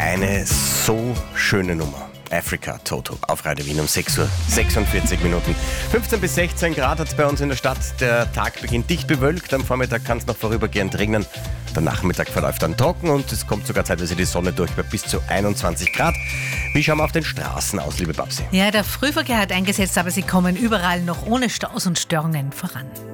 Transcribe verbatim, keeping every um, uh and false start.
eine so schöne Nummer. Africa Toto auf Radio Wien um sechs Uhr sechsundvierzig Minuten. fünfzehn bis sechzehn Grad hat es bei uns in der Stadt. Der Tag beginnt dicht bewölkt. Am Vormittag kann es noch vorübergehend regnen. Der Nachmittag verläuft dann trocken und es kommt sogar zeitweise die Sonne durch bei bis zu einundzwanzig Grad. Wie schauen wir auf den Straßen aus, liebe Babsi? Ja, der Frühverkehr hat eingesetzt, aber sie kommen überall noch ohne Staus und Störungen voran.